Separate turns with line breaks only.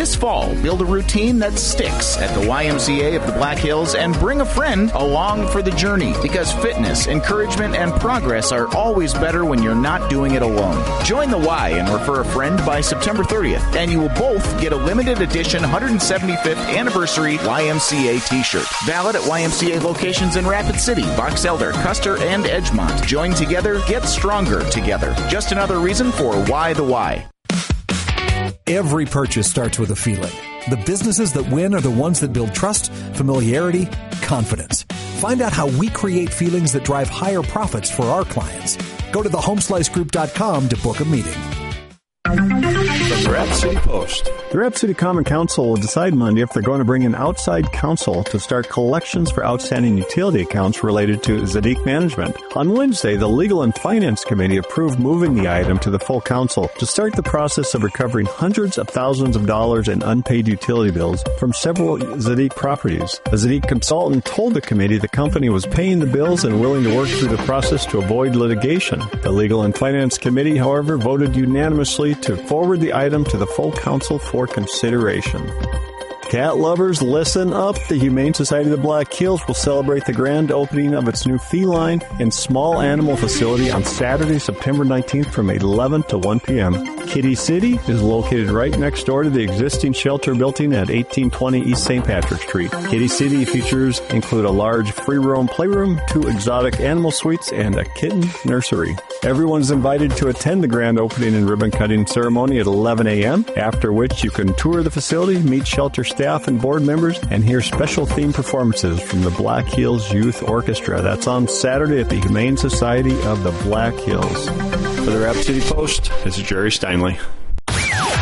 This fall, build a routine that sticks at the YMCA of the Black Hills and bring a friend along for the journey, because fitness, encouragement, and progress are always better when you're not doing it alone. Join the Y and refer a friend by September 30th, and you will both get a limited edition 175th anniversary YMCA t-shirt. Valid at YMCA locations in Rapid City, Box Elder, Custer, and Edgemont. Join together, get stronger together. Just another reason for Why the Y.
Every purchase starts with a feeling. The businesses that win are the ones that build trust, familiarity, confidence. Find out how we create feelings that drive higher profits for our clients. Go to thehomeslicegroup.com to book a meeting.
From the Rapid City Post.
The Rapid City Common Council will decide Monday if they're going to bring in outside counsel to start collections for outstanding utility accounts related to Zadig Management. On Wednesday, the Legal and Finance Committee approved moving the item to the full council to start the process of recovering hundreds of thousands of dollars in unpaid utility bills from several Zadig properties. A Zadig consultant told the committee the company was paying the bills and willing to work through the process to avoid litigation. The Legal and Finance Committee, however, voted unanimously to forward the item to the full council for consideration. Cat lovers, listen up. The Humane Society of the Black Hills will celebrate the grand opening of its new feline and small animal facility on Saturday, September 19th from 11 to 1 p.m. Kitty City is located right next door to the existing shelter building at 1820 East St. Patrick Street. Kitty City features include a large free-roam playroom, 2 exotic animal suites, and a kitten nursery. Everyone's invited to attend the grand opening and ribbon-cutting ceremony at 11 a.m., after which you can tour the facility, meet shelter staff and board members, and hear special theme performances from the Black Hills Youth Orchestra. That's on Saturday at the Humane Society of the Black Hills.
For the Rapid City Post, this is Jerry Steinley.